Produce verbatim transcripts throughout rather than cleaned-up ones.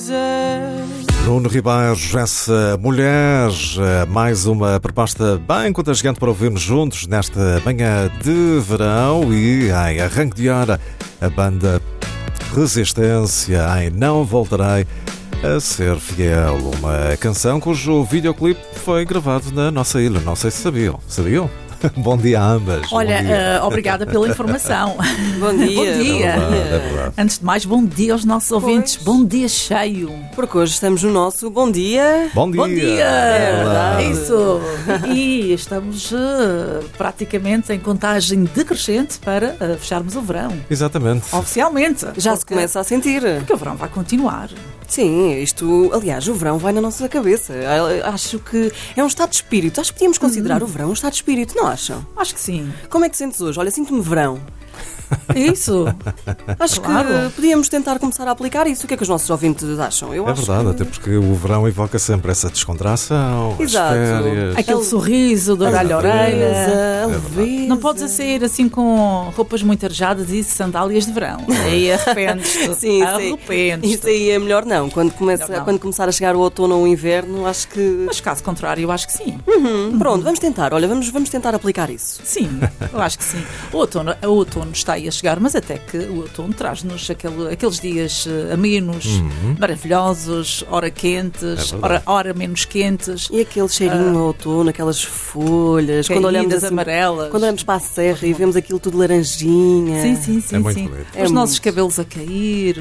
Nuno Ribeiro, essa mulher, mais uma proposta bem contagiante para ouvirmos juntos nesta manhã de verão e em arranque de hora a banda Resistência em Não Voltarei a Ser Fiel, uma canção cujo videoclipe foi gravado na nossa ilha, não sei se sabiam, sabiam? Bom dia a ambas. Olha, dia. Uh, obrigada pela informação. Bom dia. Bom dia. É verdade, é verdade. Antes de mais, bom dia aos nossos Pois. ouvintes. Bom dia cheio. Porque hoje estamos no nosso Bom Dia. Bom dia. Bom dia. É verdade. Isso. E estamos uh, praticamente em contagem decrescente para uh, fecharmos o verão. Exatamente. Oficialmente. Já se Porque- começa a sentir. Porque o verão vai continuar. Sim, isto, aliás, o verão vai na nossa cabeça. Eu Acho que é um estado de espírito. Acho que podíamos considerar o verão um estado de espírito, não acham? Acho que sim. Como é que sentes hoje? Olha, sinto-me verão. Isso. Acho Claro. que podíamos tentar começar a aplicar isso. O que é que os nossos ouvintes acham? Eu É acho verdade, que... até porque o verão evoca sempre essa descontração, Exato. as férias. Aquele Ele- sorriso de orelha a orelha. A leveza. Não podes sair assim com roupas muito arejadas e sandálias de verão. Aí arrependes-te. Sim, sim. Arrependes-te. Isso aí é melhor não. Quando, começa, Melhor não. quando começar a chegar o outono ou o inverno, acho que... Mas caso contrário, eu acho que sim. Hum, pronto, vamos tentar. Olha, vamos, vamos tentar aplicar isso. Sim, eu acho que sim. O outono, o outono está aí a chegar, mas até que o outono traz-nos aquele, aqueles dias eh, amenos, maravilhosos, ora quentes, verdade. ora, ora menos quentes, E aquele cheirinho ao outono, aquelas folhas, quando olhamos caídas assim, amarelas. quando olhamos para a serra e vemos aquilo tudo laranjinha. Sim, sim, sim. É muito sim. bonito. Os É nossos muito. cabelos a cair.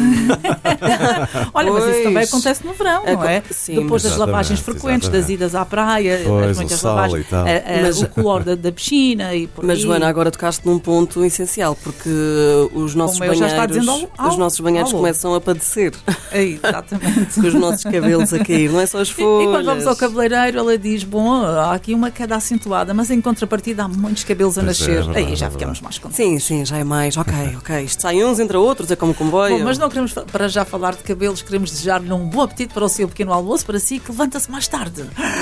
Olha, mas isso Pois. também acontece no verão, não é? Aco- sim, Depois das exatamente, lavagens frequentes, das exatamente. idas à praia, Pois, as o muitas sol lavagens, e tal. a- a- Mas- o color da, da piscina e por Mas aí. Joana, agora tocaste num ponto essencial, porque os nossos O meu já está banheiros, dizendo ao- os nossos banheiros alô. começam a padecer É, exatamente. com os nossos cabelos a cair, não é só as E, folhas. e quando vamos ao cabeleireiro, ela diz: bom, há aqui uma queda acentuada, mas em contrapartida há muitos cabelos a Pois é, nascer. é verdade, Aí já é ficamos mais contentes. Sim, sim, já é mais, ok, ok. Isto sai uns entre outros, é como comboio. Bom, mas não queremos, fa- para já falar de cabelos, queremos desejar-lhe um bom apetite para o seu pequeno almoço, para si que levanta-se mais tarde.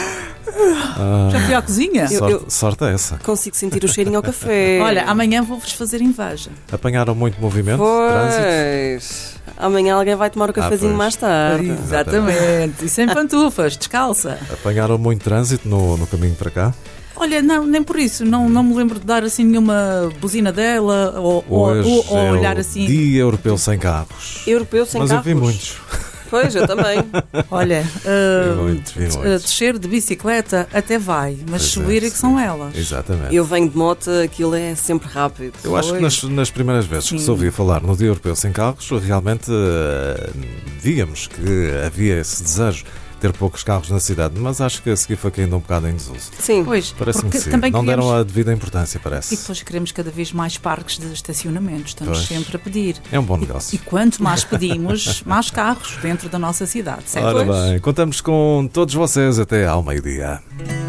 Já fui à cozinha? Eu- Sorte, sorte é essa. Consigo sentir o cheirinho ao café. Olha, amanhã vou-vos fazer inveja. Apanharam muito movimento, trânsito. Pois. Amanhã alguém vai tomar o cafezinho pois. mais tarde. Exatamente. E sem pantufas, descalça. Apanharam muito trânsito no, no caminho para cá. Olha, não, nem por isso. Não, não me lembro de dar assim nenhuma buzina dela ou, ou, Hoje ou- ou é olhar o assim. Dia Europeu Sem Carros. Europeu sem Mas carros. eu vi muitos. Pois, eu também. Olha, Vi ah, muitos, vi de- muitos. descer de bicicleta até vai, mas Pois é, subir é que sim. são elas. Exatamente. Eu venho de moto, aquilo é sempre rápido. Eu acho que nas, nas primeiras vezes que Sim. se ouvia falar no Dia Europeu Sem Carros, realmente eh, víamos que havia esse desejo de ter poucos carros na cidade, mas acho que a seguir foi caindo um bocado em desuso. Sim. Pois, Parece-me que porque sim. também Não queremos... deram a devida importância, E parece. depois queremos cada vez mais parques de estacionamento. Estamos Pois. sempre a pedir. É um bom E negócio. quanto mais pedimos, mais carros dentro da nossa cidade. Certo? Ora bem, contamos com todos vocês até ao meio-dia.